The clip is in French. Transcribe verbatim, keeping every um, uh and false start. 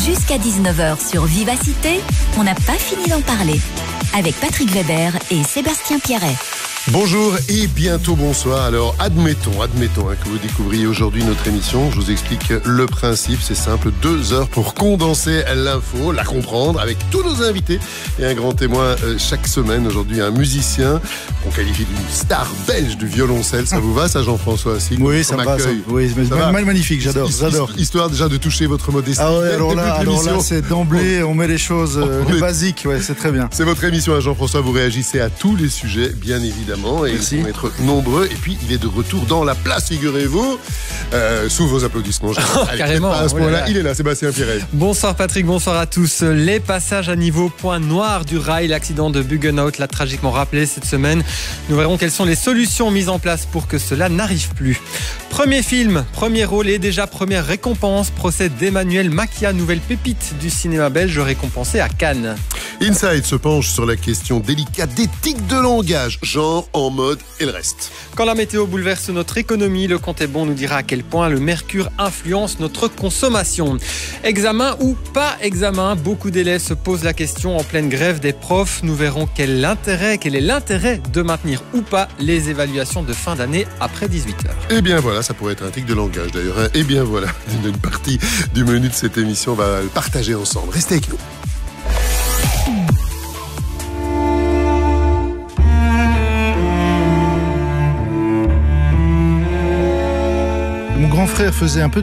Jusqu'à dix-neuf heures sur Vivacité, on n'a pas fini d'en parler. Avec Patrick Weber et Sébastien Pierret. Bonjour et bientôt bonsoir. Alors admettons, admettons hein, que vous découvriez aujourd'hui notre émission. Je vous explique le principe, c'est simple. Deux heures pour condenser l'info, la comprendre avec tous nos invités et un grand témoin euh, chaque semaine. Aujourd'hui un musicien qu'on qualifie d'une star belge du violoncelle. Ça vous va ça Jean-François aussi? Oui, ça me va. Ça, oui, ça va. Magnifique, j'adore, j'adore. Histoire déjà de toucher votre modestie. Ah ouais, alors là, alors là c'est d'emblée, on met les choses euh, les est... basiques, ouais, c'est très bien. C'est votre émission à Jean-François, vous réagissez à tous les sujets, bien évidemment. Et Merci. Ils vont être nombreux. Et puis, il est de retour dans la place, figurez-vous. Euh, sous vos applaudissements. Allez, carrément. À ce point-là, il est là, Sébastien Pierret. Bonsoir Patrick, bonsoir à tous. Les passages à niveau, point noir du rail. L'accident de Buggenhout l'a tragiquement rappelé cette semaine. Nous verrons quelles sont les solutions mises en place pour que cela n'arrive plus. Premier film, premier rôle et déjà première récompense. Procès d'Emmanuel Macia, nouvelle pépite du cinéma belge récompensée à Cannes. Inside se penche sur la question délicate d'éthique de langage, genre, en mode et le reste. Quand la météo bouleverse notre économie, le compte est bon nous dira à quel point le mercure influence notre consommation. Examen ou pas examen, beaucoup d'élèves se posent la question en pleine grève des profs. Nous verrons quel, l'intérêt, quel est l'intérêt de maintenir ou pas les évaluations de fin d'année après dix-huit heures. Eh bien voilà, ça pourrait être un tic de langage d'ailleurs. Hein. Eh bien voilà, une partie du menu de cette émission, on va le partager ensemble. Restez avec nous. Mon grand frère faisait un peu